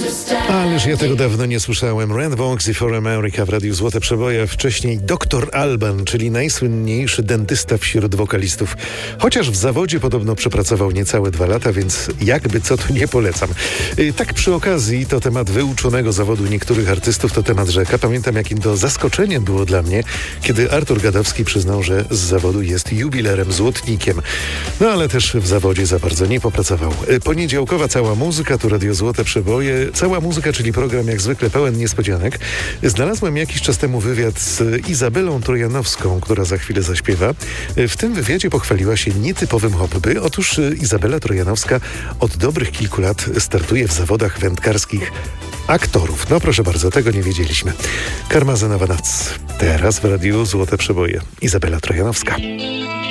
Ależ ja tego dawno nie słyszałem. Rand Vonks i For America w Radiu Złote Przeboje, wcześniej Dr. Alban, czyli najsłynniejszy dentysta wśród wokalistów. Chociaż w zawodzie podobno przepracował niecałe 2 lata, więc jakby co, to nie polecam. Tak przy okazji, to temat wyuczonego zawodu niektórych artystów, to temat rzeka. Pamiętam, jakim to zaskoczeniem było dla mnie, kiedy Artur Gadowski przyznał, że z zawodu jest jubilerem, złotnikiem. No ale też w zawodzie za bardzo nie popracował. Poniedziałkowa Cała Muzyka, tu Radio Złote Przeboje. Cała Muzyka, czyli program jak zwykle pełen niespodzianek. Znalazłem jakiś czas temu wywiad z Izabelą Trojanowską, która za chwilę zaśpiewa. W tym wywiadzie pochwaliła się nietypowym hobby. Otóż Izabela Trojanowska od dobrych kilku lat startuje w zawodach wędkarskich aktorów. No proszę bardzo, tego nie wiedzieliśmy. Karmazenowa noc. Teraz w Radiu Złote Przeboje. Izabela Trojanowska.